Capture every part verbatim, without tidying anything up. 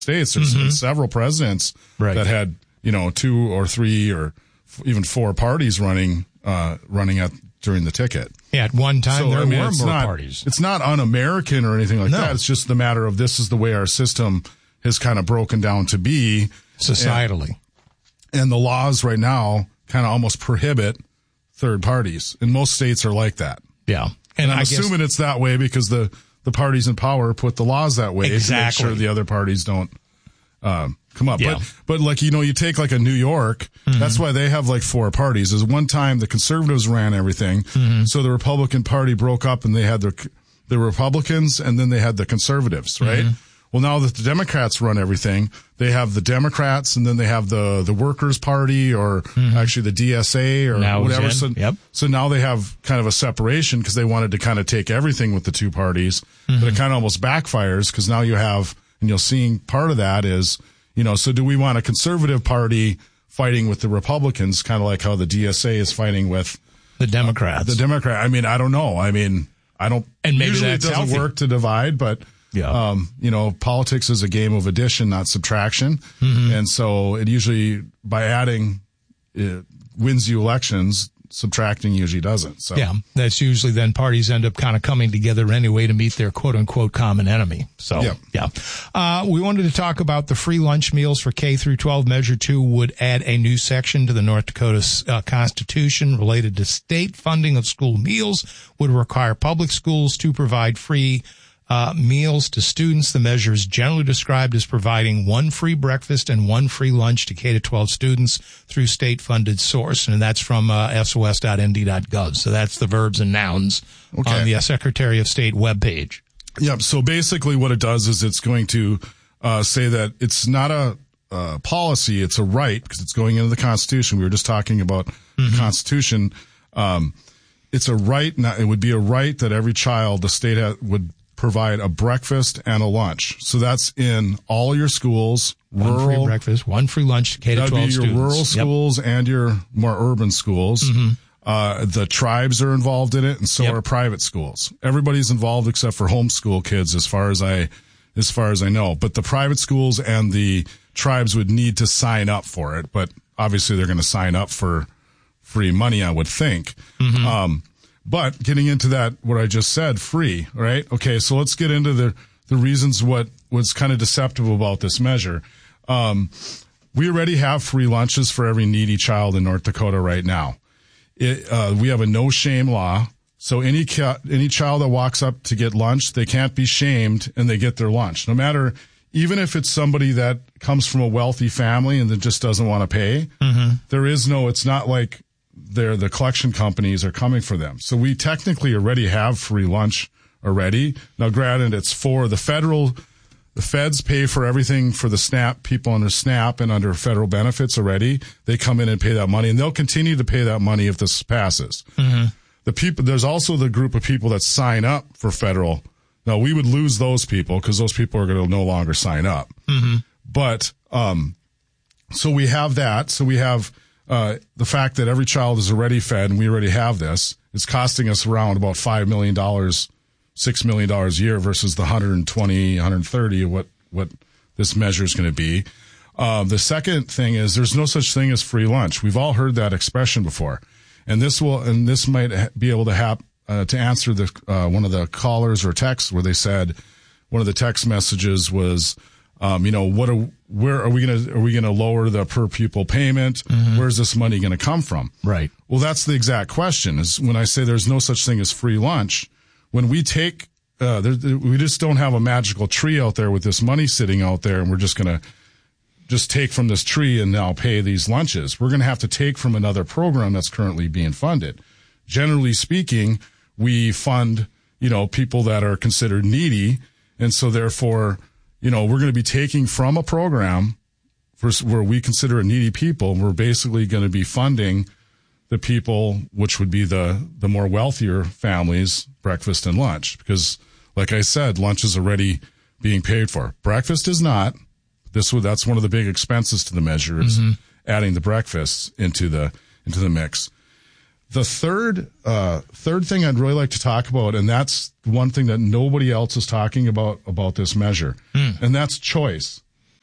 States. There's Mm-hmm. been several presidents Right. that had, you know, two or three or f- even four parties running, uh, running at during the ticket. Yeah, at one time, there I mean, were it's more not, parties. It's not un-American or anything like No. that. It's just the matter of this is the way our system has kind of broken down to be. Societally. And, and the laws right now kind of almost prohibit third parties. And most states are like that. Yeah. And, And I'm I assuming guess, it's that way because the, the parties in power put the laws that way Exactly. to make sure the other parties don't um, come up. Yeah. But, but like, you know, you take like a New York, Mm-hmm. that's why they have like four parties. Is one time the conservatives ran everything. Mm-hmm. So the Republican Party broke up and they had their, the Republicans and then they had the conservatives, right? Mm-hmm. Well, now that the Democrats run everything, they have the Democrats and then they have the, the Workers' Party or actually the D S A or Now it's whatever. in. So, Yep. so now they have kind of a separation because they wanted to kind of take everything with the two parties, but it kind of almost backfires because now you have, and you'll see part of that is, you know, so do we want a conservative party fighting with the Republicans, kind of like how the D S A is fighting with the Democrats. the Democrat? I mean, I don't know. I mean, I don't, And maybe usually that's it doesn't healthy. work to divide, but Yeah. um, you know, politics is a game of addition, not subtraction. Mm-hmm. And so it usually, by adding, it wins you elections, subtracting usually doesn't. So Yeah, that's usually then parties end up kind of coming together anyway to meet their quote unquote common enemy. So, Yeah. yeah. Uh, we wanted to talk about the free lunch meals for K through twelve. Measure two would add a new section to the North Dakota uh, Constitution related to state funding of school meals, would require public schools to provide free Uh, meals to students. The measure is generally described as providing one free breakfast and one free lunch to K to twelve students through state-funded source, and that's from uh, S O S dot N D dot gov. So that's the verbs and nouns Okay. on the uh, Secretary of State webpage. yeah. So basically what it does is it's going to uh, say that it's not a uh, policy, it's a right because it's going into the Constitution. We were just talking about the Constitution. Um, it's a right. Now, it would be a right that every child, the state ha- would provide a breakfast and a lunch. So that's in all your schools, One free rural, breakfast, one free lunch to K to that'd twelve be your students. rural Yep. schools and your more urban schools. Uh, the tribes are involved in it, and so Yep. are private schools. Everybody's involved except for homeschool kids, as far as I, as far as I know. But the private schools and the tribes would need to sign up for it. But obviously, they're going to sign up for free money, I would think. Um, but getting into that, what I just said, free, right? Okay, so let's get into the the reasons what was kind of deceptive about this measure. Um, we already have free lunches for every needy child in North Dakota right now. It, uh, we have a no shame law. So any ca- any child that walks up to get lunch, they can't be shamed and they get their lunch. No matter, even if it's somebody that comes from a wealthy family and that just doesn't want to pay, mm-hmm. there is no, it's not like they're, the collection companies are coming for them. So we technically already have free lunch already. Now granted, it's for the federal, the feds pay for everything for the SNAP, people under SNAP and under federal benefits already. They come in and pay that money, and they'll continue to pay that money if this passes. Mm-hmm. The people, there's also the group of people that sign up for federal. Now we would lose those people because those people are going to no longer sign up. Mm-hmm. But, um, so we have that. So we have, uh, the fact that every child is already fed and we already have this. It's costing us around about five million dollars, six million dollars a year versus the one hundred twenty, one hundred thirty of what, what this measure is going to be. Uh, the second thing is there's no such thing as free lunch. We've all heard that expression before. And this will, and this might be able to hap, uh, to answer the, uh, one of the callers or texts where they said, one of the text messages was, um, you know, what are, where are we going to, are we going to lower the per pupil payment? Mm-hmm. Where's this money going to come from? Right. Well, that's the exact question is when I say there's no such thing as free lunch, when we take, uh, there, we just don't have a magical tree out there with this money sitting out there and we're just going to just take from this tree and now pay these lunches. We're going to have to take from another program that's currently being funded. Generally speaking, we fund, you know, people that are considered needy. And so therefore, you know, we're going to be taking from a program for, where we consider it needy people. And we're basically going to be funding the people, which would be the, the more wealthier families, breakfast and lunch. Because like I said, lunch is already being paid for. Breakfast is not. This would, that's one of the big expenses to the measure is mm-hmm. adding the breakfast into the, into the mix. The third, uh, third thing I'd really like to talk about, and that's one thing that nobody else is talking about, about this measure, mm. and that's choice.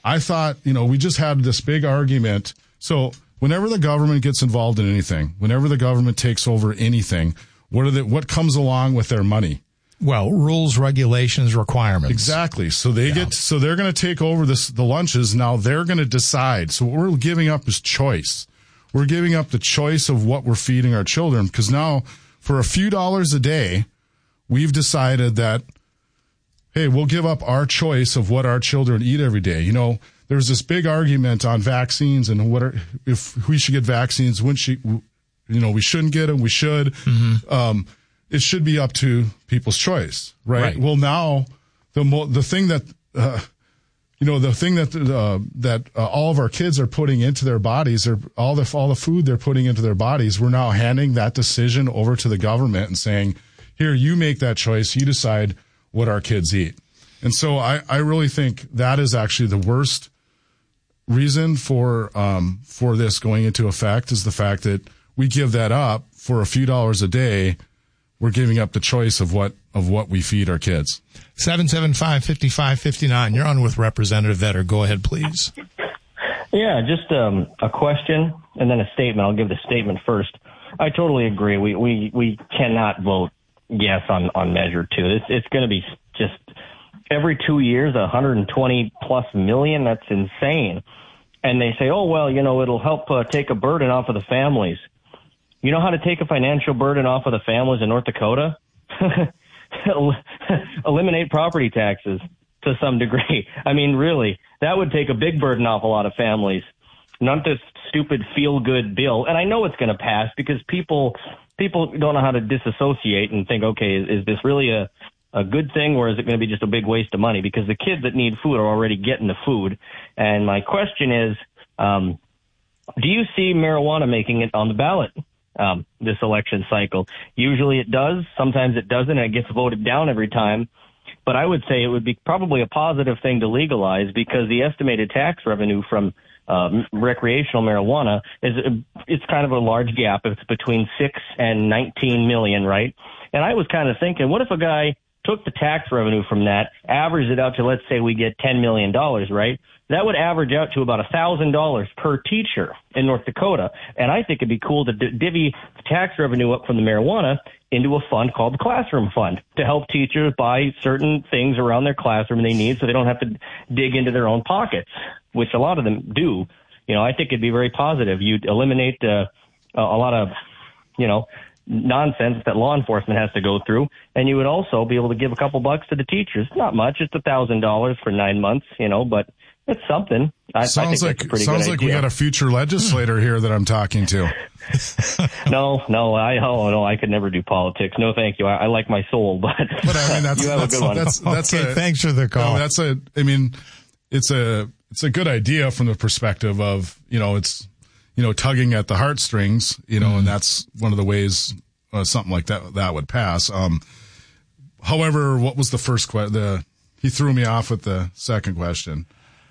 I thought, you know, we just had this big argument. So whenever the government gets involved in anything, whenever the government takes over anything, what are the, what comes along with their money? Well, rules, regulations, requirements. Exactly. So they Yeah. get, so they're going to take over this, the lunches. Now they're going to decide. So what we're giving up is choice. We're giving up the choice of what we're feeding our children, because now for a few dollars a day, we've decided that, hey, we'll give up our choice of what our children eat every day. You know, there's this big argument on vaccines and what are, if we should get vaccines, when she, you know, we shouldn't get them, we should. Mm-hmm. Um, it should be up to people's choice, right? Right. Well, now the mo- the thing that uh, you know the thing that uh, that uh, all of our kids are putting into their bodies, or all the all the food they're putting into their bodies, we're now handing that decision over to the government and saying, here, you make that choice, you decide what our kids eat. And so I, I really think that is actually the worst reason for um, for this going into effect, is the fact that we give that up for a few dollars a day. We're giving up the choice of what of what we feed our kids. seven seven five, five five five nine. You're on with Representative Vetter. Go ahead, please. Yeah, just um, a question and then a statement. I'll give the statement first. I totally agree. We we, we cannot vote yes on, on Measure two. It's, it's going to be just every two years, one hundred twenty plus million. That's insane. And they say, oh, well, you know, it'll help uh, take a burden off of the families. You know how to take a financial burden off of the families in North Dakota? Eliminate property taxes to some degree. I mean, really, that would take a big burden off a lot of families. Not this stupid feel-good bill. And I know it's going to pass because people people don't know how to disassociate and think, okay, is, is this really a, a good thing, or is it going to be just a big waste of money? Because the kids that need food are already getting the food. And my question is, um, do you see marijuana making it on the ballot? Um, this election cycle. Usually it does. Sometimes it doesn't, and it gets voted down every time. But I would say it would be probably a positive thing to legalize, because the estimated tax revenue from uh, recreational marijuana is it's kind of a large gap. It's between six and nineteen million, right? And I was kind of thinking, what if a guy took the tax revenue from that, averaged it out to, let's say we get ten million dollars, right? That would average out to about one thousand dollars per teacher in North Dakota. And I think it'd be cool to divvy tax revenue up from the marijuana into a fund called the Classroom Fund to help teachers buy certain things around their classroom they need so they don't have to dig into their own pockets, which a lot of them do. You know, I think it'd be very positive. You'd eliminate uh, a lot of, you know, nonsense that law enforcement has to go through, and you would also be able to give a couple bucks to the teachers. Not much. It's one thousand dollars for nine months, you know, but it's something. I, sounds I think like that's a pretty sounds good like idea. we got a future legislator here that I'm talking to. no, no, I oh no, I could never do politics. No, thank you. I, I like my soul, but, but I mean, that's, you have that's, a good one. That's, that's okay, a, thanks for the call. No, that's a. I mean, it's a it's a good idea from the perspective of, you know, it's, you know, tugging at the heartstrings, you know, mm. and that's one of the ways uh, something like that that would pass. Um, however, what was the first question? The he threw me off with the second question.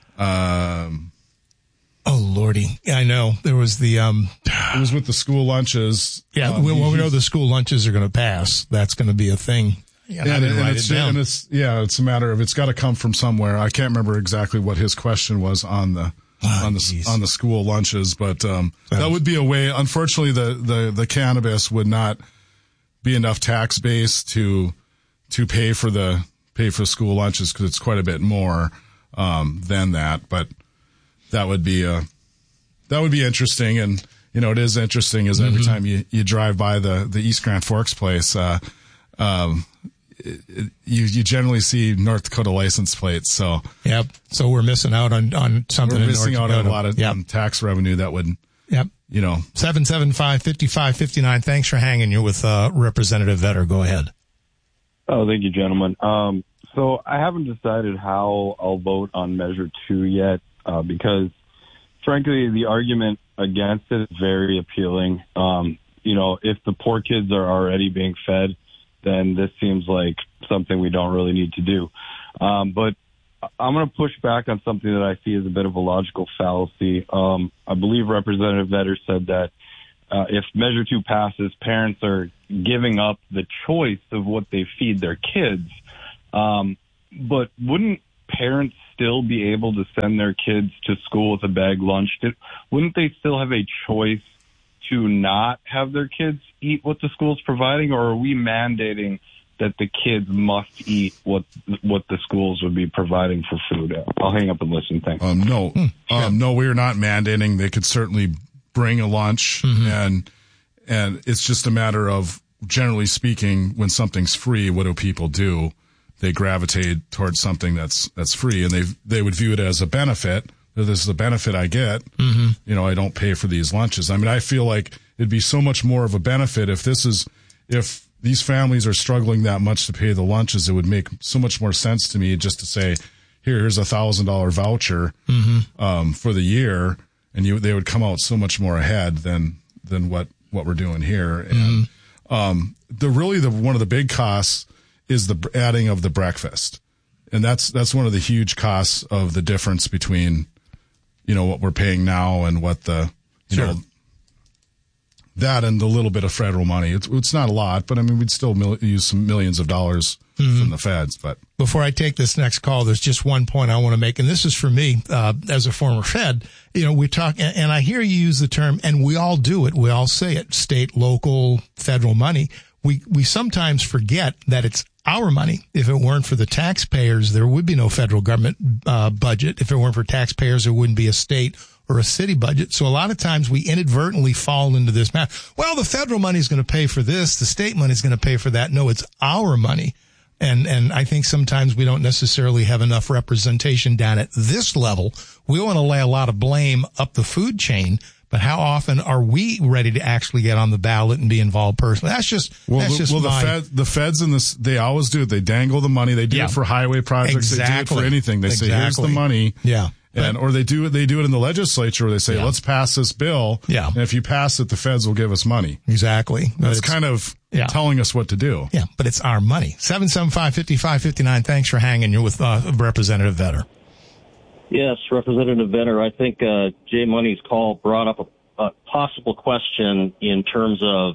Um, oh Lordy, I know there was the um, it was with the school lunches. Yeah, um, well, we know the school lunches are going to pass. That's going to be a thing. Yeah, and, I didn't and write it's, it down. and it's yeah, it's a matter of it's got to come from somewhere. I can't remember exactly what his question was on the oh, on the geez. on the school lunches, but um, that, that was, would be a way. Unfortunately, the, the the cannabis would not be enough tax base to to pay for the pay for school lunches, because it's quite a bit more um, than that. But that would be a that would be interesting, and you know it is interesting. Is every mm-hmm. time you, you drive by the the East Grand Forks place, uh, um, it, it, you you generally see North Dakota license plates. So yep. So we're missing out on on something. We're in missing North out Dakota. on a lot of yep. um, tax revenue that would. Yep. You know. seven seven five, five five five nine. Thanks for hanging. You're with uh, Representative Vetter. Go ahead. Oh, thank you, gentlemen. Um, so I haven't decided how I'll vote on Measure two yet, uh, because, frankly, the argument against it is very appealing. Um, you know, if the poor kids are already being fed, then this seems like something we don't really need to do. Um, but I'm going to push back on something that I see as a bit of a logical fallacy. Um, I believe Representative Vetter said that uh, if Measure two passes, parents are giving up the choice of what they feed their kids. Um, but wouldn't parents still be able to send their kids to school with a bag lunch? Did, wouldn't they still have a choice to not have their kids eat what the school's providing, or are we mandating that the kids must eat what what the schools would be providing for food? I'll hang up and listen. Thanks. Um, no, Hmm. um, no, we're not mandating. They could certainly bring a lunch, mm-hmm. and and it's just a matter of, generally speaking, when something's free, what do people do? They gravitate towards something that's that's free, and they they would view it as a benefit. This is a benefit I get. Mm-hmm. You know, I don't pay for these lunches. I mean, I feel like it'd be so much more of a benefit if this is if these families are struggling that much to pay the lunches. It would make so much more sense to me just to say, here, here's a thousand dollar voucher mm-hmm. um, for the year, and you they would come out so much more ahead than than what what we're doing here. And mm-hmm. um, the really the one of the big costs is the adding of the breakfast, and that's that's one of the huge costs of the difference between, you know, what we're paying now and what the, you sure. know, that and the little bit of federal money. It's it's not a lot, but I mean, we'd still mil- use some millions of dollars mm-hmm. from the feds. But before I take this next call, there's just one point I want to make, and this is for me uh, as a former Fed. You know, we talk, and, and I hear you use the term, and we all do it. We all say it: state, local, federal money. We we sometimes forget that it's our money. If it weren't for the taxpayers, there would be no federal government uh, budget. If it weren't for taxpayers, there wouldn't be a state or a city budget. So a lot of times we inadvertently fall into this math. Well, the federal money is going to pay for this. The state money is going to pay for that. No, it's our money. And, and I think sometimes we don't necessarily have enough representation down at this level. We want to lay a lot of blame up the food chain, but how often are we ready to actually get on the ballot and be involved personally? That's just, well, that's the, just well, my, the Fed, the feds and this, they always do it. They dangle the money. They do yeah. it for highway projects. Exactly. They do it for anything. They exactly. say, here's the money. Yeah. And, or they do it, they do it in the legislature where they say, yeah. let's pass this bill. Yeah. And if you pass it, the feds will give us money. Exactly. That's kind of yeah. telling us what to do. Yeah. But it's our money. seven seven five, five five five nine. Thanks for hanging. You're with uh, Representative Vetter. Yes, Representative Vetter. I think uh, Jay Money's call brought up a, a possible question in terms of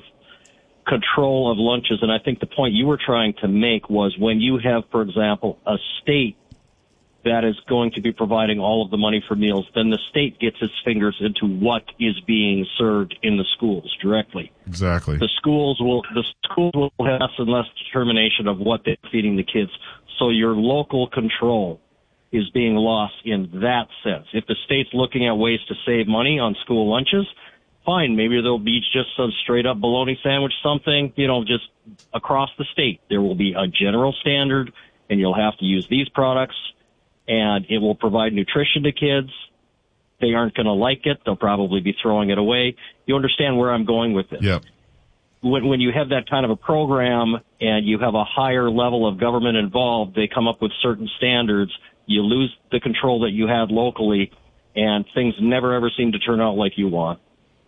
control of lunches. And I think the point you were trying to make was when you have, for example, a state that is going to be providing all of the money for meals, then the state gets its fingers into what is being served in the schools directly. Exactly. The schools will the schools will have less and less determination of what they're feeding the kids. So your local control is being lost in that sense. If the state's looking at ways to save money on school lunches, fine. Maybe there'll be just a straight up bologna sandwich, something, you know, just across the state. There will be a general standard, and you'll have to use these products. And it will provide nutrition to kids. They aren't going to like it. They'll probably be throwing it away. You understand where I'm going with this? Yep. When, when you have that kind of a program and you have a higher level of government involved, they come up with certain standards. You lose the control that you had locally, and things never, ever seem to turn out like you want.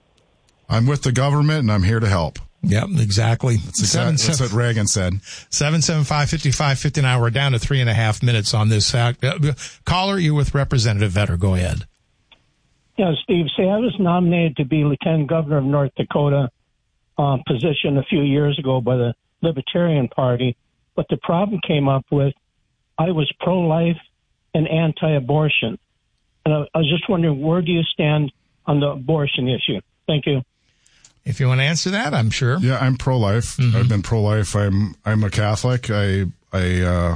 I'm with the government, and I'm here to help. Yep, exactly. That's, exactly, that's seven, what Reagan said. seven seven five, five five five nine. We're down to three and a half minutes on this. Uh, caller, you with Representative Vetter. Go ahead. Yeah, Steve, say I was nominated to be Lieutenant Governor of North Dakota uh, position a few years ago by the Libertarian Party, but the problem came up with I was pro-life and anti-abortion. And I, I was just wondering, where do you stand on the abortion issue? Thank you. If you want to answer that, I'm sure. Yeah, I'm pro-life. Mm-hmm. I've been pro-life. I'm I'm a Catholic. I I uh,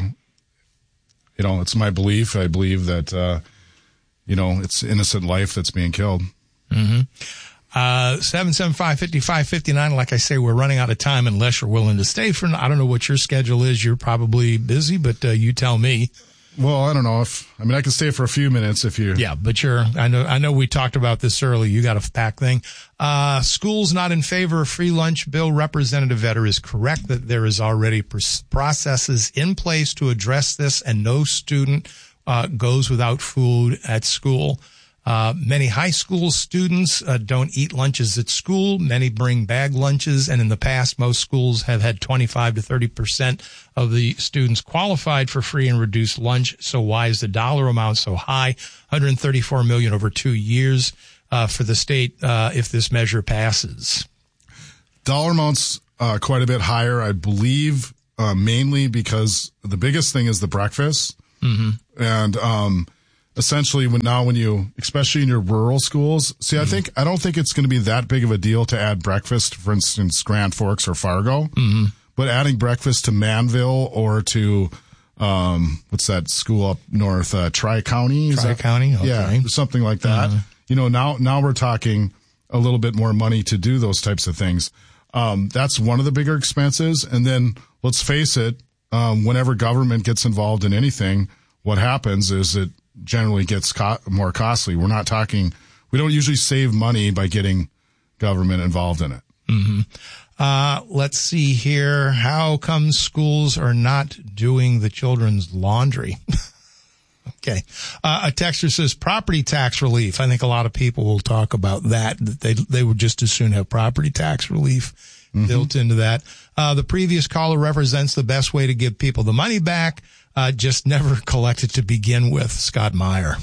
you know, it's my belief. I believe that uh, you know, it's innocent life that's being killed. Mm-hmm. Uh, seven seven five, five five five nine. Like I say, we're running out of time unless you're willing to stay for. I don't know what your schedule is. You're probably busy, but uh, you tell me. Well, I don't know if, I mean, I can stay for a few minutes if you. Yeah, but you're, I know, I know we talked about this earlier. You got a pack thing. Uh, schools not in favor of free lunch bill. Representative Vetter is correct that there is already processes in place to address this, and no student, uh, goes without food at school. Uh, many high school students uh, don't eat lunches at school. Many bring bag lunches, and in the past, most schools have had twenty-five to thirty percent of the students qualified for free and reduced lunch. So why is the dollar amount so high? one hundred thirty-four million dollars over two years uh, for the state uh, if this measure passes. Dollar amounts uh, quite a bit higher, I believe, uh, mainly because the biggest thing is the breakfast. Mm-hmm. And um, essentially, when now when you, especially in your rural schools, see, I mm-hmm. think I don't think it's going to be that big of a deal to add breakfast, for instance, Grand Forks or Fargo. Mm-hmm. But adding breakfast to Manville or to um, what's that school up north, uh, Tri-County? Tri-County, okay. Yeah, something like that. Uh-huh. You know, now now we're talking a little bit more money to do those types of things. Um, that's one of the bigger expenses. And then let's face it, um, whenever government gets involved in anything, what happens is it generally gets co- more costly. We're not talking, we don't usually save money by getting government involved in it. Mm-hmm. Uh, let's see here. How come schools are not doing the children's laundry? Okay. Uh, a texter says property tax relief. I think a lot of people will talk about that, that they, they would just as soon have property tax relief mm-hmm. built into that. Uh, the previous caller represents the best way to give people the money back. Uh, just never collect it to begin with. Scott Meyer.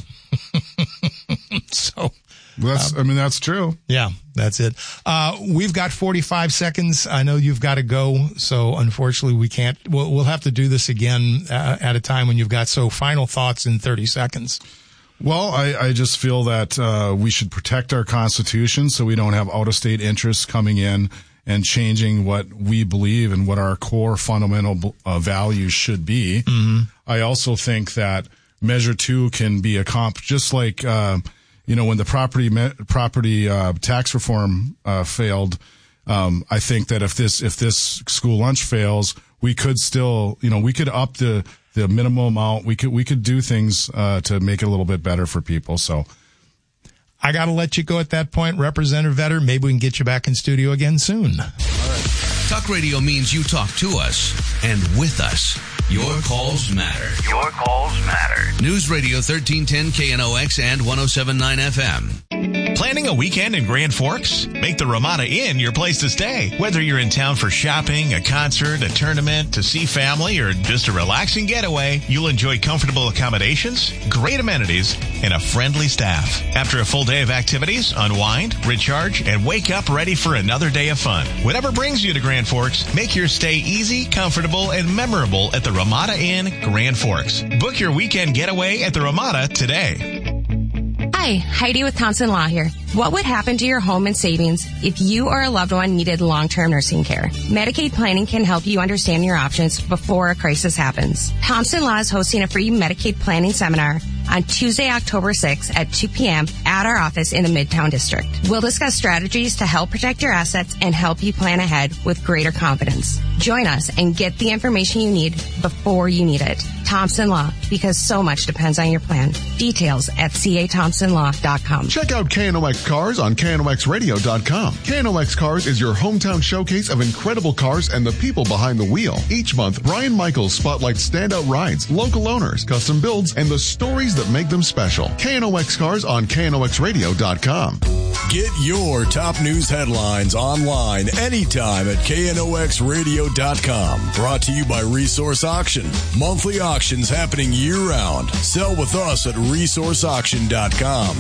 So. That's, I mean, that's true. Yeah, that's it. Uh, we've got forty-five seconds. I know you've got to go. So unfortunately we can't, we'll, we'll have to do this again uh, at a time when you've got, so final thoughts in thirty seconds. Well, I, I just feel that, uh, we should protect our Constitution so we don't have out of state interests coming in and changing what we believe and what our core fundamental uh, values should be. Mm-hmm. I also think that Measure Two can be accomplished just like, uh, you know, when the property property uh, tax reform uh, failed, um, I think that if this if this school lunch fails, we could still, you know, we could up the the minimum amount. We could we could do things uh, to make it a little bit better for people. So, I got to let you go at that point, Representative Vetter. Maybe we can get you back in studio again soon. All right. Talk radio means you talk to us and with us. Your calls matter. Your calls matter. News Radio thirteen ten K N O X and one oh seven point nine F M. Planning a weekend in Grand Forks? Make the Ramada Inn your place to stay. Whether you're in town for shopping, a concert, a tournament, to see family, or just a relaxing getaway, you'll enjoy comfortable accommodations, great amenities, and a friendly staff. After a full day of activities, unwind, recharge, and wake up ready for another day of fun. Whatever brings you to Grand Forks, make your stay easy, comfortable, and memorable at the Ramada Inn, Grand Forks. Book your weekend getaway at the Ramada today. Hi, Heidi with Thompson Law here. What would happen to your home and savings if you or a loved one needed long-term nursing care? Medicaid planning can help you understand your options before a crisis happens. Thompson Law is hosting a free Medicaid planning seminar on Tuesday, October sixth at two p.m. at our office in the Midtown District. We'll discuss strategies to help protect your assets and help you plan ahead with greater confidence. Join us and get the information you need before you need it. Thompson Law, because so much depends on your plan. Details at c a thompson law dot com. Check out K N O X Cars on K N O X radio dot com. K N O X Cars is your hometown showcase of incredible cars and the people behind the wheel. Each month, Brian Michaels spotlights standout rides, local owners, custom builds, and the stories that make them special. K N O X Cars on K N O X radio dot com. Get your top news headlines online anytime at K N O X radio dot com. Brought to you by Resource Auction. Monthly auctions happening year-round. Sell with us at resource auction dot com.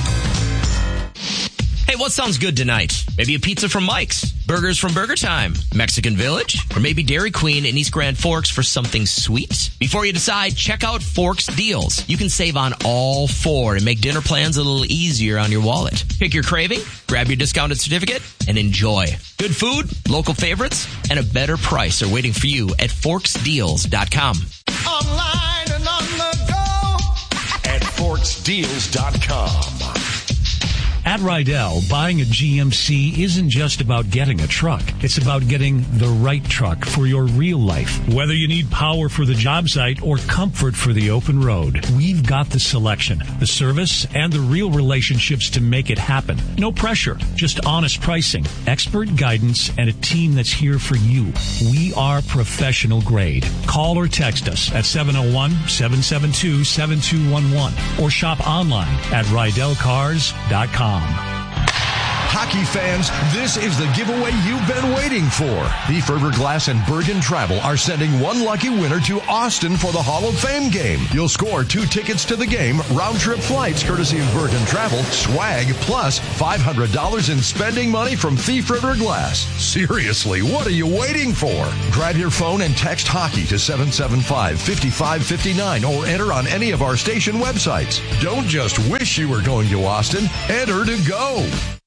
Hey, what sounds good tonight? Maybe a pizza from Mike's, burgers from Burger Time, Mexican Village, or maybe Dairy Queen in East Grand Forks for something sweet? Before you decide, check out Forks Deals. You can save on all four and make dinner plans a little easier on your wallet. Pick your craving, grab your discounted certificate, and enjoy. Good food, local favorites, and a better price are waiting for you at forks deals dot com. Online and on the go at forks deals dot com. At Rydell, buying a G M C isn't just about getting a truck. It's about getting the right truck for your real life. Whether you need power for the job site or comfort for the open road, we've got the selection, the service, and the real relationships to make it happen. No pressure, just honest pricing, expert guidance, and a team that's here for you. We are professional grade. Call or text us at seven oh one, seven seven two, seven two one one or shop online at rydell cars dot com. Hockey fans, this is the giveaway you've been waiting for. Thief River Glass and Bergen Travel are sending one lucky winner to Austin for the Hall of Fame game. You'll score two tickets to the game, round-trip flights courtesy of Bergen Travel, swag, plus five hundred dollars in spending money from Thief River Glass. Seriously, what are you waiting for? Grab your phone and text hockey to seven seven five, five five five nine or enter on any of our station websites. Don't just wish you were going to Austin. Enter to go.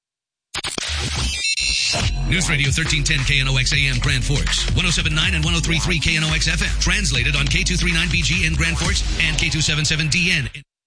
News Radio thirteen ten K N O X A M Grand Forks, one oh seven point nine and one oh three point three K N O X F M. Translated on K two thirty-nine B G in Grand Forks and K two seventy-seven D N.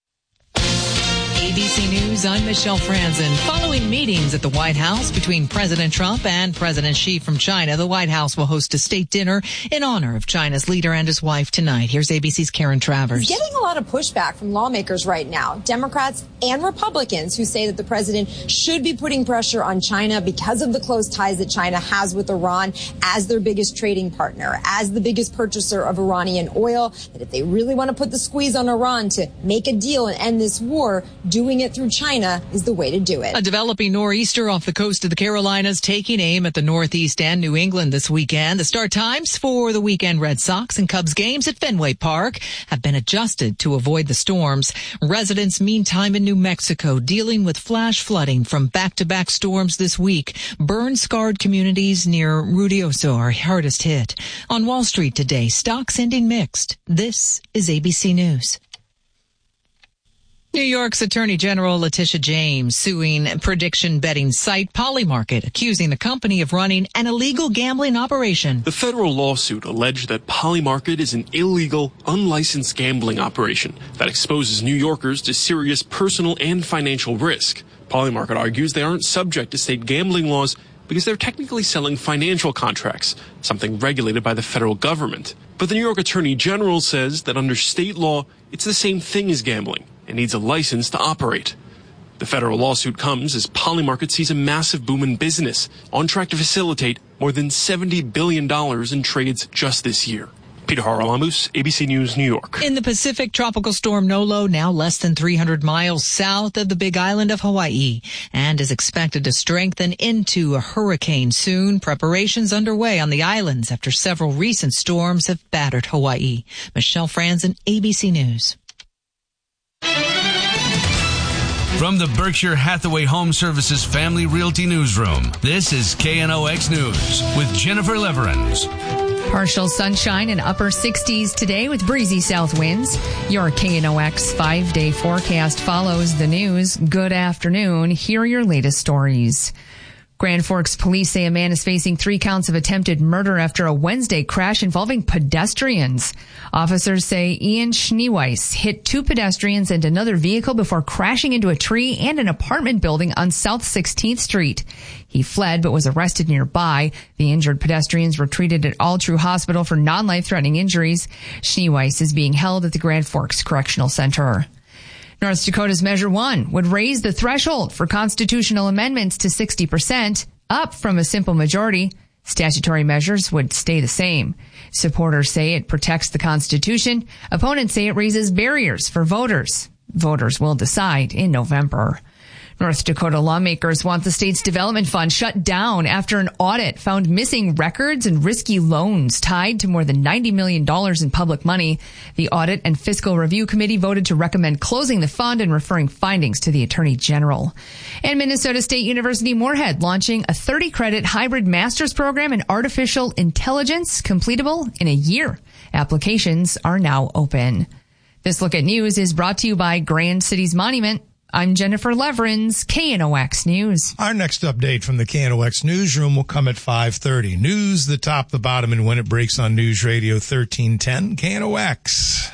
A B C News, I'm Michelle Franzen. Following meetings at the White House between President Trump and President Xi from China, the White House will host a state dinner in honor of China's leader and his wife tonight. Here's A B C's Karen Travers. He's getting a lot of pushback from lawmakers right now, Democrats and Republicans, who say that the president should be putting pressure on China because of the close ties that China has with Iran as their biggest trading partner, as the biggest purchaser of Iranian oil, that if they really want to put the squeeze on Iran to make a deal and end this war, doing it through China is the way to do it. A developing nor'easter off the coast of the Carolinas taking aim at the Northeast and New England this weekend. The start times for the weekend Red Sox and Cubs games at Fenway Park have been adjusted to avoid the storms. Residents, meantime, in New Mexico dealing with flash flooding from back-to-back storms this week. Burn-scarred communities near Ruidoso are hardest hit. On Wall Street today, stocks ending mixed. This is A B C News. New York's Attorney General Letitia James suing prediction betting site Polymarket, accusing the company of running an illegal gambling operation. The federal lawsuit alleged that Polymarket is an illegal, unlicensed gambling operation that exposes New Yorkers to serious personal and financial risk. Polymarket argues they aren't subject to state gambling laws because they're technically selling financial contracts, something regulated by the federal government. But the New York Attorney General says that under state law, it's the same thing as gambling and needs a license to operate. The federal lawsuit comes as Polymarket sees a massive boom in business, on track to facilitate more than seventy billion dollars in trades just this year. Peter Haralamus, A B C News, New York. In the Pacific, tropical storm Nolo now less than three hundred miles south of the big island of Hawaii and is expected to strengthen into a hurricane soon. Preparations underway on the islands after several recent storms have battered Hawaii. Michelle Franzen, A B C News. From the Berkshire Hathaway Home Services Family Realty Newsroom, this is K N O X News with Jennifer Leverins. Partial sunshine and upper sixties today with breezy south winds. Your K N O X five-day forecast follows the news. Good afternoon. Here are your latest stories. Grand Forks police say a man is facing three counts of attempted murder after a Wednesday crash involving pedestrians. Officers say Ian Schneeweiss hit two pedestrians and another vehicle before crashing into a tree and an apartment building on South sixteenth Street. He fled but was arrested nearby. The injured pedestrians were treated at All True Hospital for non-life-threatening injuries. Schneeweiss is being held at the Grand Forks Correctional Center. North Dakota's Measure one would raise the threshold for constitutional amendments to sixty percent, up from a simple majority. Statutory measures would stay the same. Supporters say it protects the Constitution. Opponents say it raises barriers for voters. Voters will decide in November. North Dakota lawmakers want the state's development fund shut down after an audit found missing records and risky loans tied to more than ninety million dollars in public money. The Audit and Fiscal Review Committee voted to recommend closing the fund and referring findings to the Attorney General. And Minnesota State University Moorhead launching a thirty credit hybrid master's program in artificial intelligence, completable in a year. Applications are now open. This Look at News is brought to you by Grand Cities Monument. I'm Jennifer Leverins, K N O X News. Our next update from the K N O X newsroom will come at five thirty. News, the top, the bottom, and when it breaks on News Radio thirteen ten, K N O X.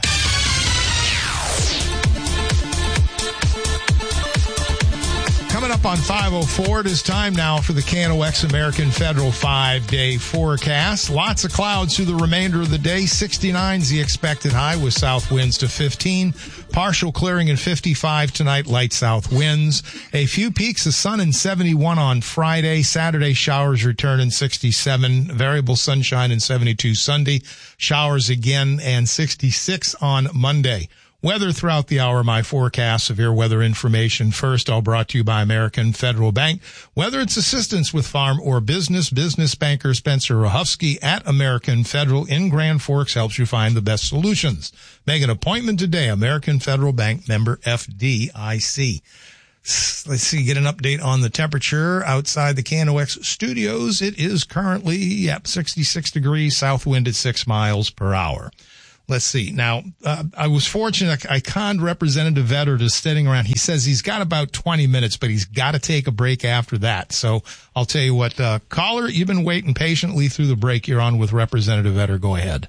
Coming up on five oh four, it is time now for the K N O X American Federal five-day forecast. Lots of clouds through the remainder of the day. sixty-nine is the expected high with south winds to fifteen. Partial clearing and fifty-five tonight, light south winds. A few peaks of sun and seventy-one on Friday. Saturday showers return in sixty-seven. Variable sunshine and seventy-two Sunday. Showers again and sixty-six on Monday. Weather throughout the hour, my forecast, severe weather information. First, all brought to you by American Federal Bank. Whether it's assistance with farm or business, business banker Spencer Rahufsky at American Federal in Grand Forks helps you find the best solutions. Make an appointment today. American Federal Bank, member F D I C. Let's see, get an update on the temperature outside the K N O X studios. It is currently, yep, sixty-six degrees, south wind at six miles per hour. Let's see. Now, uh, I was fortunate. I conned Representative Vetter to sitting around. He says he's got about twenty minutes, but he's got to take a break after that. So I'll tell you what, uh, caller, you've been waiting patiently through the break. You're on with Representative Vetter. Go ahead.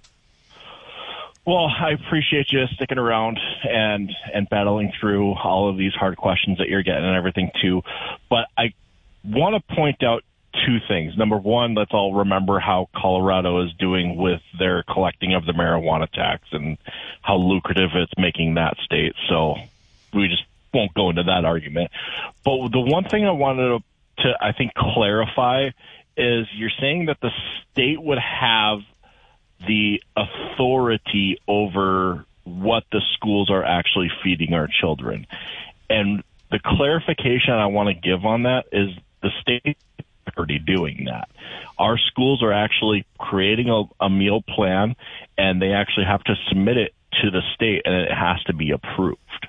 Well, I appreciate you sticking around and, and battling through all of these hard questions that you're getting and everything too. But I want to point out two things. Number one, let's all remember how Colorado is doing with their collecting of the marijuana tax and how lucrative it's making that state. So we just won't go into that argument. But the one thing I wanted to, to I think, clarify is you're saying that the state would have the authority over what the schools are actually feeding our children. And the clarification I want to give on that is the state is already doing that. Our schools are actually creating a, a meal plan, and they actually have to submit it to the state, and it has to be approved.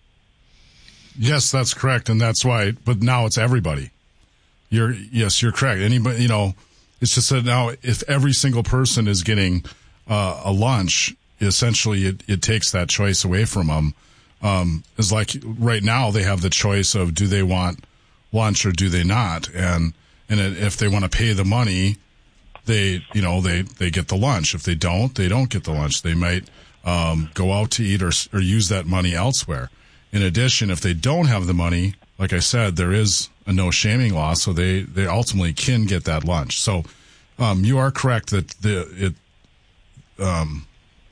Yes, that's correct, and that's why. But now it's everybody. You're yes, you're correct. Anybody, you know, it's just that now if every single person is getting uh, a lunch, essentially it, it takes that choice away from them. Um, it's like right now they have the choice of do they want lunch or do they not, and and it, if they want to pay the money, they you know they they get the lunch. If they don't, they don't get the lunch. They might um, go out to eat or or use that money elsewhere. In addition, if they don't have the money, like I said, there is a no shaming law, so they, they ultimately can get that lunch. So um, you are correct that the it. Um,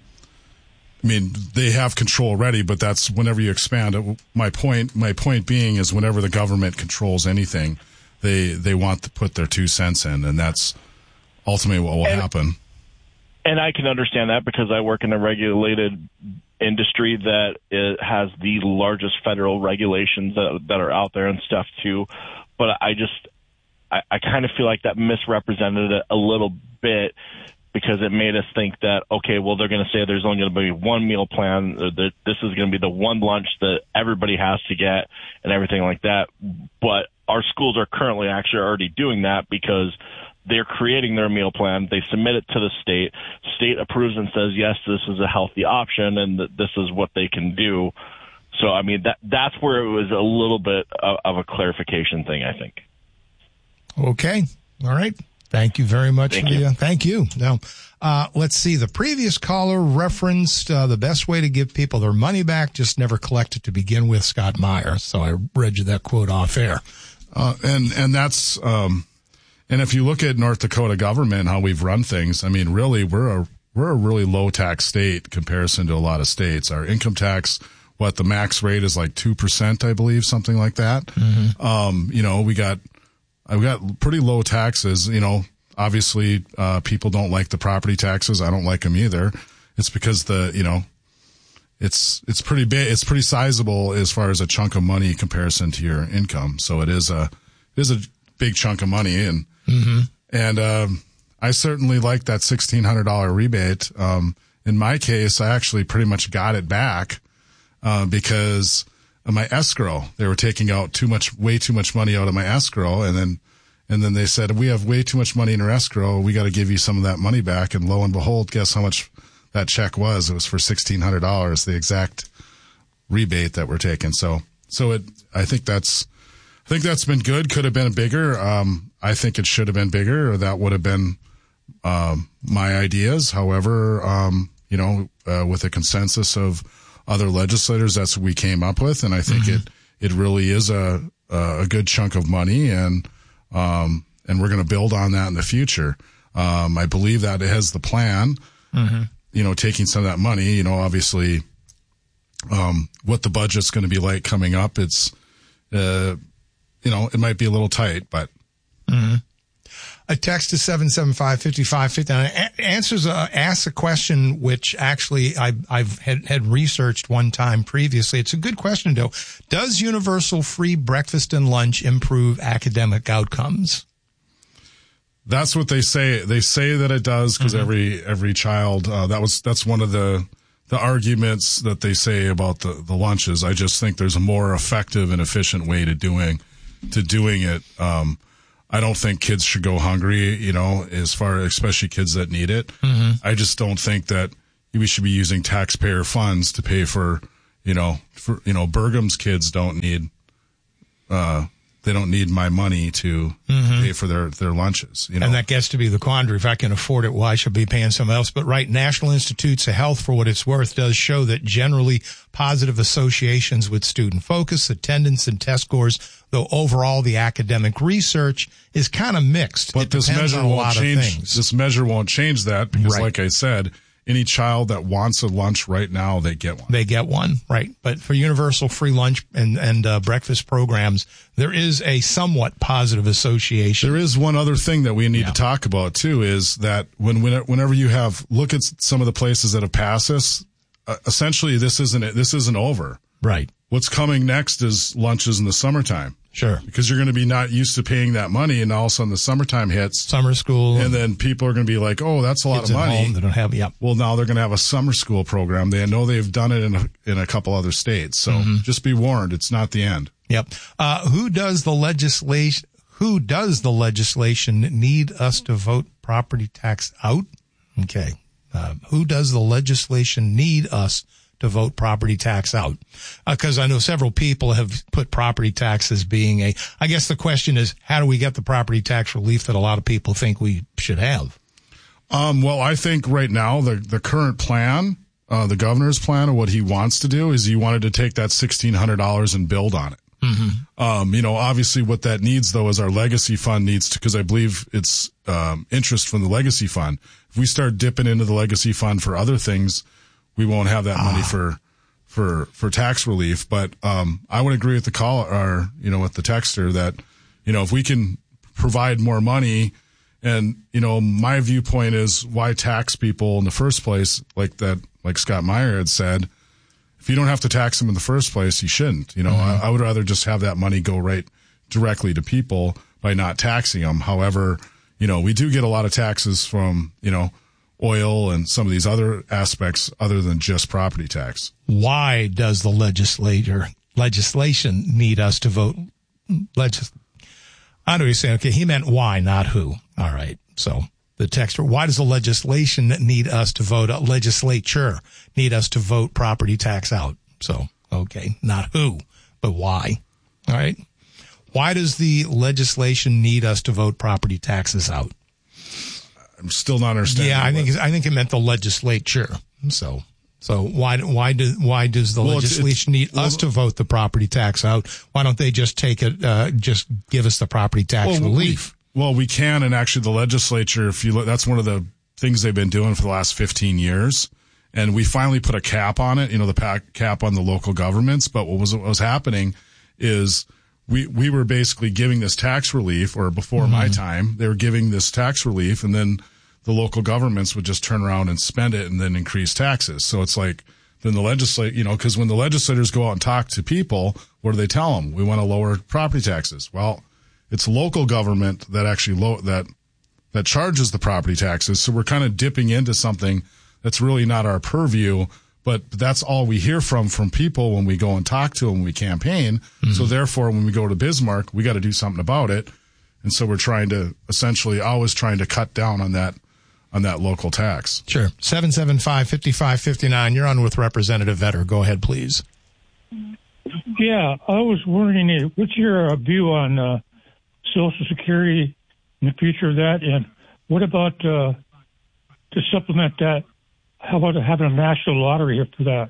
I mean, they have control already, but that's whenever you expand it. My point, my point being is whenever the government controls anything, they they want to put their two cents in, and that's ultimately what will and, happen. And I can understand that because I work in a regulated industry that is, has the largest federal regulations that, that are out there and stuff too. But I just, I, I kind of feel like that misrepresented it a little bit because it made us think that, okay, well, they're going to say there's only going to be one meal plan, that this is going to be the one lunch that everybody has to get and everything like that. But our schools are currently actually already doing that because they're creating their meal plan. They submit it to the state. State approves and says, yes, this is a healthy option and that this is what they can do. So, I mean, that that's where it was a little bit of, of a clarification thing, I think. Okay. All right. Thank you very much. Thank for you. The, uh, thank you. Now, uh, let's see. The previous caller referenced uh, the best way to give people their money back, just never collect it to begin with, Scott Meyer. So I read you that quote off air. Uh, and, and that's, um, and if you look at North Dakota government, how we've run things, I mean, really, we're a, we're a really low tax state comparison to a lot of states. Our income tax, what the max rate is like two percent, I believe, something like that. Mm-hmm. Um, you know, we got, I've got pretty low taxes. You know, obviously, uh, people don't like the property taxes. I don't like them either. It's because the, you know, it's, it's pretty big. It's pretty sizable as far as a chunk of money comparison to your income. So it is a, it is a big chunk of money. And, mm-hmm. and, um, I certainly like that sixteen hundred dollars rebate. Um, in my case, I actually pretty much got it back, uh, because of my escrow. They were taking out too much, way too much money out of my escrow. And then, and then they said, we have way too much money in our escrow. We got to give you some of that money back. And lo and behold, guess how much that check was? It was for sixteen hundred dollars, the exact rebate that we're taking. So, so it, I think that's, I think that's been good. Could have been bigger. Um, I think it should have been bigger, or that would have been, um, my ideas. However, um, you know, uh, with a consensus of other legislators, that's what we came up with. And I think mm-hmm. it, it really is a, a good chunk of money. And, um, and we're going to build on that in the future. Um, I believe that it has the plan, mm-hmm. you know, taking some of that money, you know, obviously, um, what the budget's going to be like coming up. It's, uh, you know, it might be a little tight, but. Mm-hmm. A text to seven seven five, five five five nine answers a, asks a question which actually I, I've had, had researched one time previously. It's a good question, though. Does universal free breakfast and lunch improve academic outcomes? That's what they say. They say that it does because Mm-hmm. every every child. Uh, that was that's one of the the arguments that they say about the, the lunches. I just think there's a more effective and efficient way to doing to doing it. Um, I don't think kids should go hungry, you know, as far, especially kids that need it. Mm-hmm. I just don't think that we should be using taxpayer funds to pay for, you know, for, you know, Bergham's kids don't need, uh, they don't need my money to Mhm. pay for their, their lunches, you know. And that gets to be the quandary. If I can afford it, why should I be paying someone else? But right, National Institutes of Health, for what it's worth, does show that generally positive associations with student focus, attendance, and test scores, though overall the academic research is kind of mixed. But It this depends measure on a won't lot of change. things. This measure won't change that because, Right. like I said, any child that wants a lunch right now, they get one. They get one, right. But for universal free lunch and, and uh, breakfast programs, there is a somewhat positive association. There is one other thing that we need to talk about, too, is that when, when whenever you have, look at some of the places that have passed this, uh, essentially this isn't it. This isn't over. Right. What's coming next is lunches in the summertime. Sure. Because you're going to be not used to paying that money, and all of a sudden the summertime hits. Summer school. And then people are going to be like, oh, that's a lot Kids of at money. home, they don't have, yep. Well, now they're going to have a summer school program. They know they've done it in a, in a couple other states. So Mhm. just be warned, it's not the end. Yep. Uh, who does the legislation, who does the legislation need us to vote property tax out? Okay. Uh, who does the legislation need us to vote property tax out? Because uh, I know several people have put property tax as being a, I guess the question is, how do we get the property tax relief that a lot of people think we should have? Um, well, I think right now the, the current plan, uh, the governor's plan of what he wants to do is he wanted to take that sixteen hundred dollars and build on it. Mm-hmm. Um, you know, obviously what that needs though is our legacy fund needs to, cause I believe it's, um, interest from the legacy fund. If we start dipping into the legacy fund for other things, we won't have that money for, for, for tax relief. But, um, I would agree with the call or, you know, with the texter that, you know, if we can provide more money and, you know, my viewpoint is why tax people in the first place, like that, like Scott Meyer had said, if you don't have to tax them in the first place, you shouldn't. You know, Mm-hmm. I, I would rather just have that money go right directly to people by not taxing them. However, you know, we do get a lot of taxes from, you know, oil and some of these other aspects other than just property tax. Why does the legislature legislation need us to vote? Legis- I know you're saying, okay, he meant why, not who. All right. So the texter, why does the legislation need us to vote, legislature need us to vote property tax out? So, okay, not who, but why. All right. Why does the legislation need us to vote property taxes out? I'm still not understanding. Yeah, I what- think I think it meant the legislature. So, so why why do why does the Well, it's- legislation it's- need us to vote the property tax out? Why don't they just take it? Uh, just give us the property tax Well, relief? We, well, we can, and actually, the legislature. If you look, that's one of the things they've been doing for the last fifteen years, and we finally put a cap on it. You know, the pack, cap on the local governments. But what was what was happening is we we were basically giving this tax relief, or before my time, they were giving this tax relief, and then the local governments would just turn around and spend it and then increase taxes. So it's like, then the legislate, you know, because when the legislators go out and talk to people, what do they tell them? We want to lower property taxes. Well, it's local government that actually low, that, that charges the property taxes. So we're kind of dipping into something that's really not our purview, but that's all we hear from, from people when we go and talk to them, when we campaign. Mm-hmm. So therefore, when we go to Bismarck, we got to do something about it. And so we're trying to essentially always trying to cut down on that, on that local tax. Sure. seven seven five, five five five nine. You're on with Representative Vetter. Go ahead, please. Yeah, I was wondering, uh, what's your uh, view on uh, Social Security and the future of that? And what about, uh, to supplement that, how about having a national lottery for that?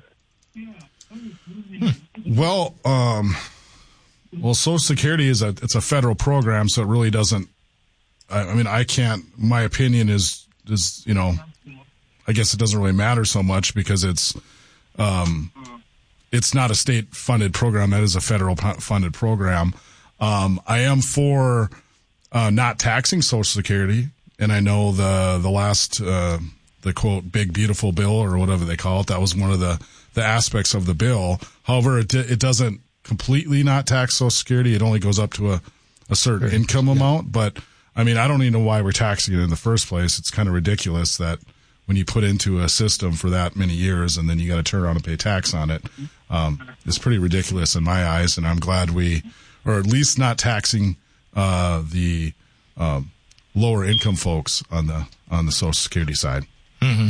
Well, um, well, Social Security is a, it's a federal program, so it really doesn't, I, I mean, I can't, my opinion is, is, you know, I guess it doesn't really matter so much because it's, um, it's not a state funded program. That is a federal funded program. Um, I am for, uh, not taxing Social Security, and I know the the last uh, the quote big beautiful bill or whatever they call it, that was one of the the aspects of the bill. However, it it doesn't completely not tax Social Security. It only goes up to a a certain sure. income yeah. amount. But I mean, I don't even know why we're taxing it in the first place. It's kind of ridiculous that when you put into a system for that many years and then you got to turn around and pay tax on it, um, it's pretty ridiculous in my eyes. And I'm glad we, or at least not taxing uh, the um, lower income folks on the on the Social Security side. Mm-hmm.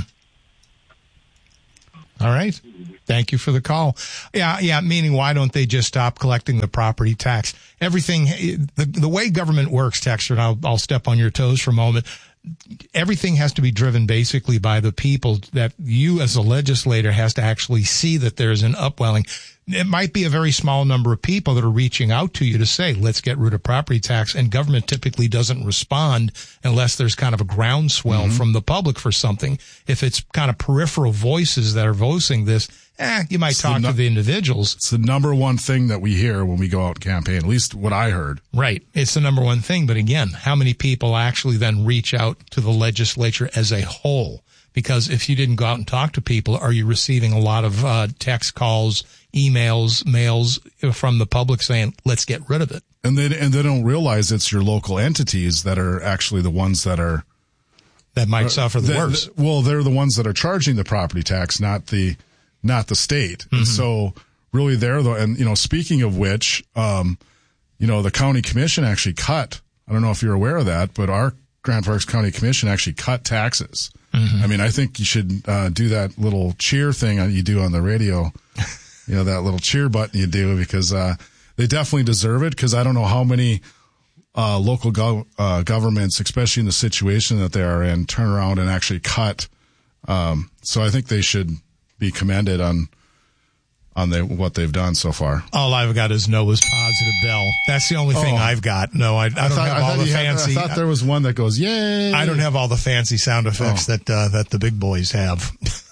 All right. Thank you for the call. Yeah, yeah. Meaning, why don't they just stop collecting the property tax? Everything, the the way government works, Texter, and I'll, I'll step on your toes for a moment. Everything has to be driven basically by the people that you as a legislator has to actually see that there's an upwelling. It might be a very small number of people that are reaching out to you to say, let's get rid of property tax. And government typically doesn't respond unless there's kind of a groundswell mm-hmm. from the public for something. If it's kind of peripheral voices that are voicing this, eh, you might it's talk the no- to the individuals. It's the number one thing that we hear when we go out and campaign, at least what I heard. Right. It's the number one thing. But again, how many people actually then reach out to the legislature as a whole? Because if you didn't go out and talk to people, are you receiving a lot of uh, text calls, emails, mails from the public saying, let's get rid of it? And they, and they don't realize it's your local entities that are actually the ones that are... That might uh, suffer the, the worst. Well, they're the ones that are charging the property tax, not the not the state. Mm-hmm. And so really they're the... And, you know, speaking of which, um, you know, the county commission actually cut, I don't know if you're aware of that, but our Grand Forks County Commission actually cut taxes. Mm-hmm. I mean, I think you should uh, do that little cheer thing you do on the radio, you know, that little cheer button you do, because uh, they definitely deserve it, because I don't know how many uh, local go- uh, governments, especially in the situation that they are in, turn around and actually cut. Um, so I think they should be commended on on the, what they've done so far. All I've got is Noah's positive bell. That's the only thing oh. I've got. No, I, I don't I thought, have all the fancy. Had, I thought there was one that goes, yay. I don't have all the fancy sound effects oh. that uh, that the big boys have.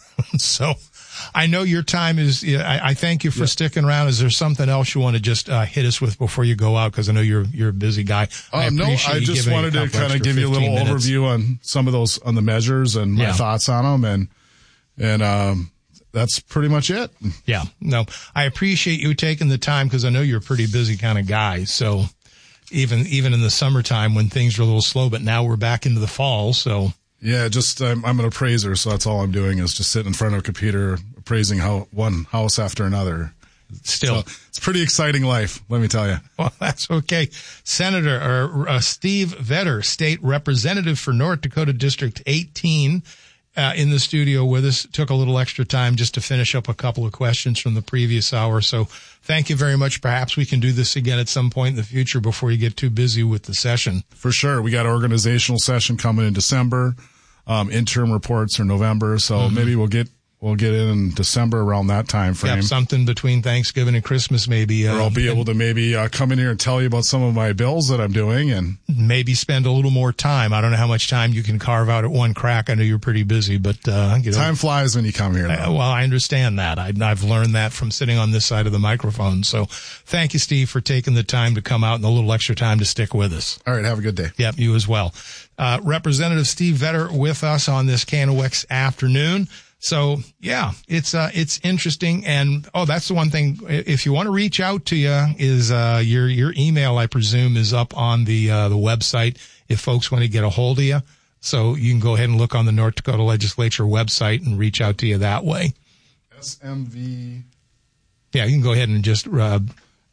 So I know your time is, I, I thank you for yep. sticking around. Is there something else you want to just uh, hit us with before you go out? Because I know you're you're a busy guy. Uh, I no, I just wanted to kind of give you a little minutes. overview on some of those, on the measures and my yeah. thoughts on them. And, and, um, that's pretty much it. Yeah. No, I appreciate you taking the time, because I know you're a pretty busy kind of guy. So even, even in the summertime when things are a little slow, but now we're back into the fall. So yeah, just, I'm, I'm an appraiser. So that's all I'm doing is just sitting in front of a computer, appraising how one house after another. Still, so it's a pretty exciting life, let me tell you. Well, that's okay. Senator or uh, Steve Vetter, state representative for North Dakota District eighteen. Uh, in the studio with us. Took a little extra time just to finish up a couple of questions from the previous hour. So thank you very much. Perhaps we can do this again at some point in the future before you get too busy with the session. For sure. We got an organizational session coming in December. Um, interim reports are November. So mm-hmm. maybe we'll get We'll get in in December around that time frame. Yep, something between Thanksgiving and Christmas, maybe. Uh, or I'll be able to maybe uh, come in here and tell you about some of my bills that I'm doing, and maybe spend a little more time. I don't know how much time you can carve out at one crack. I know you're pretty busy, but uh, you know, time flies when you come here. Uh, well, I understand that. I, I've learned that from sitting on this side of the microphone. So, thank you, Steve, for taking the time to come out and a little extra time to stick with us. All right, have a good day. Yep, you as well. Uh, Representative Steve Vetter with us on this K N O X afternoon. So yeah, it's, uh, it's interesting. And, oh, that's the one thing. If you want to reach out to you is, uh, your, your email, I presume, is up on the, uh, the website if folks want to get a hold of you. So you can go ahead and look on the North Dakota Legislature website and reach out to you that way. S M V. Yeah, you can go ahead and just, uh,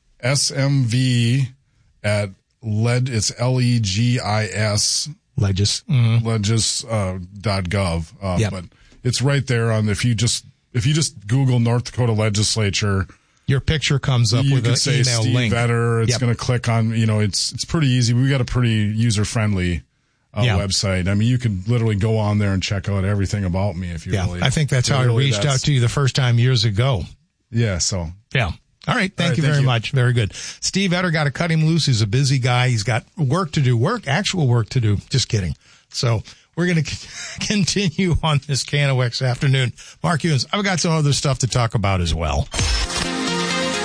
S M V at led, it's L E G I S. Legis. Mm-hmm. Legis, uh, dot gov. Uh, yep. but it's right there on, if you just, if you just Google North Dakota Legislature, your picture comes up you with can an say email Steve link. Vetter. It's yep. going to click on, you know, it's, it's pretty easy. We got a pretty user friendly uh, yeah. website. I mean, you can literally go on there and check out everything about me if you yeah. really. I think that's how really I reached out to you the first time years ago. Yeah. So. Yeah. All right. Thank All right, you thank very you. much. Very good. Steve Vetter, got to cut him loose. He's a busy guy. He's got work to do. Work, actual work to do. Just kidding. So we're going to continue on this K N O X afternoon. Mark Ewens, I've got some other stuff to talk about as well.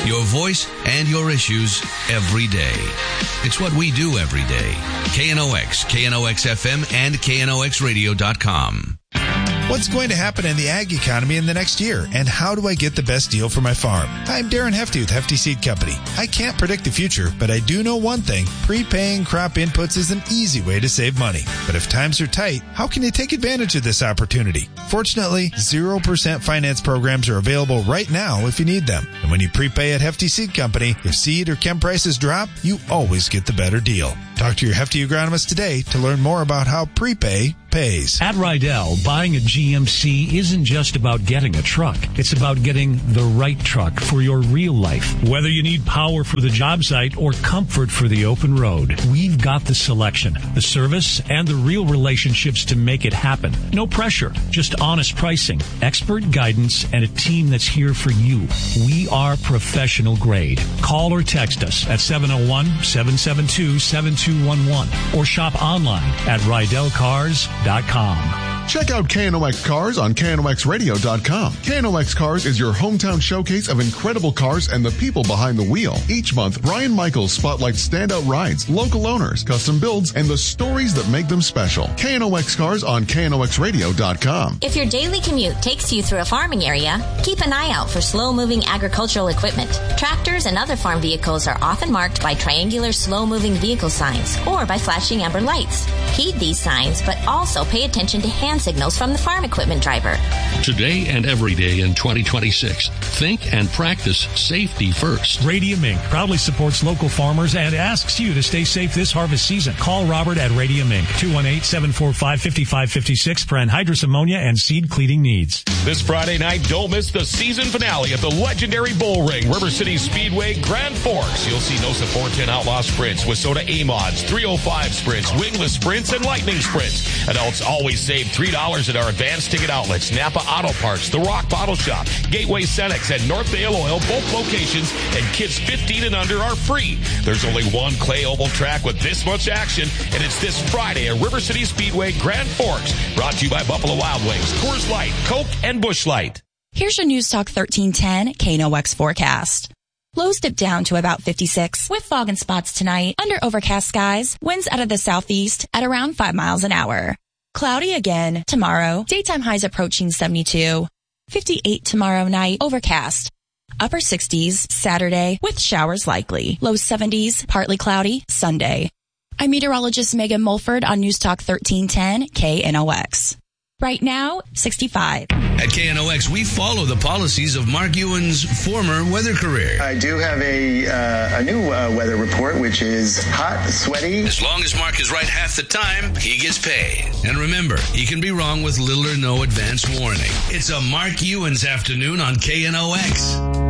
your voice, and your issues every day. It's what we do every day. K N O X, K N O X F M, and K N O X radio dot com. What's going to happen in the ag economy in the next year, and how do I get the best deal for my farm? I'm Darren Hefty with Hefty Seed Company. I can't predict the future, but I do know one thing. Prepaying crop inputs is an easy way to save money. But if times are tight, how can you take advantage of this opportunity? Fortunately, zero percent finance programs are available right now if you need them. And when you prepay at Hefty Seed Company, if seed or chem prices drop, you always get the better deal. Talk to your Hefty agronomist today to learn more about how prepay pays. At Rydell, buying a G M C isn't just about getting a truck. It's about getting the right truck for your real life. Whether you need power for the job site or comfort for the open road, we've got the selection, the service, and the real relationships to make it happen. No pressure, just honest pricing, expert guidance, and a team that's here for you. We are professional grade. Call or text us at seven oh one, seven seven two, seven two one one or shop online at rydell cars dot com. Check out K N O X Cars on K N O X radio dot com. K N O X Cars is your hometown showcase of incredible cars and the people behind the wheel. Each month, Brian Michaels spotlights standout rides, local owners, custom builds, and the stories that make them special. K N O X Cars on K N O X radio dot com. If your daily commute takes you through a farming area, keep an eye out for slow-moving agricultural equipment. Tractors and other farm vehicles are often marked by triangular slow-moving vehicle signs or by flashing amber lights. Heed these signs, but also pay attention to hand signals from the farm equipment driver. Today and every day in twenty twenty-six, think and practice safety first. Radium Incorporated proudly supports local farmers and asks you to stay safe this harvest season. Call Robert at Radium Incorporated, two one eight, seven four five, five five five six for anhydrous ammonia and seed cleaning needs. This Friday night, don't miss the season finale at the legendary Bull Ring, River City Speedway, Grand Forks. You'll see Nosa four ten Outlaw Sprints, Wissota A-Mods, three oh five Sprints, Wingless Sprints, and Lightning Sprints. Adults always save three dollars at our advanced ticket outlets, Napa Auto Parts, The Rock Bottle Shop, Gateway Cenex, and Northdale Oil, both locations, and kids fifteen and under are free. There's only one clay oval track with this much action, and it's this Friday at River City Speedway, Grand Forks. Brought to you by Buffalo Wild Wings, Coors Light, Coke, and Busch Light. Here's your News Talk thirteen ten K N O X forecast. Lows dip down to about fifty-six with fog and spots tonight. Under overcast skies, winds out of the southeast at around five miles an hour. Cloudy again tomorrow. Daytime highs approaching seventy-two. fifty-eight tomorrow night. Overcast. Upper sixties Saturday with showers likely. Low seventies, partly cloudy Sunday. I'm meteorologist Megan Mulford on News Talk thirteen ten K N O X. Right now, sixty-five. At K N O X, we follow the policies of Mark Ewan's former weather career. I do have a uh, a new uh, weather report, which is hot, sweaty. As long as Mark is right half the time, he gets paid. And remember, he can be wrong with little or no advance warning. It's a Mark Ewan's afternoon on K N O X.